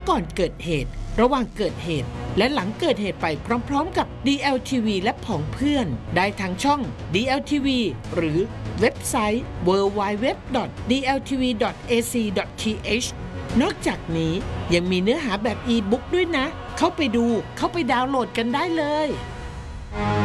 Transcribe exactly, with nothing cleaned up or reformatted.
ก่อนเกิดเหตุระหว่างเกิดเหตุและหลังเกิดเหตุไปพร้อมๆกับ ดี แอล ที วี และผองเพื่อนได้ทางช่อง ดี แอล ที วี หรือเว็บไซต์ ดับเบิลยู ดับเบิลยู ดับเบิลยู ดอท ดี แอล ที วี ดอท เอ ซี ดอท ที เอช นอกจากนี้ยังมีเนื้อหาแบบอีบุ๊กด้วยนะเข้าไปดูเข้าไปดาวน์โหลดกันได้เลย